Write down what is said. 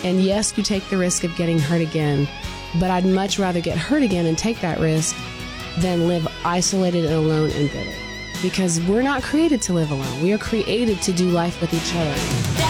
And yes, you take the risk of getting hurt again, but I'd much rather get hurt again and take that risk than live isolated and alone and bitter. Because we're not created to live alone. We are created to do life with each other.